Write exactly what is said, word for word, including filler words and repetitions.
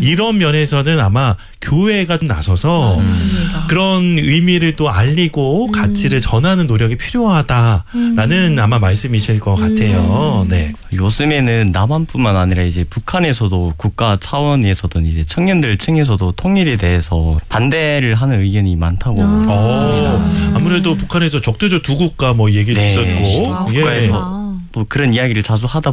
이런 면에서는 아마 교회가 좀 나서서 맞습니다. 그런 의미를 또 알리고 음. 가치를 전하는 노력이 필요하다라는 음. 아마 말씀이실 것 같아요. 음. 네. 요즘에는 남한뿐만 아니라 이제 북한에서도 국가 차원에서든 이제 청년들 층에서도 통일에 대해서 반대를 하는 의견이 많다고 아. 어, 아무래도 북한에서 적대적 두 국가 뭐 얘기도 네. 있었고 아, 예. 국가에서 또 그런 이야기를 자주 하다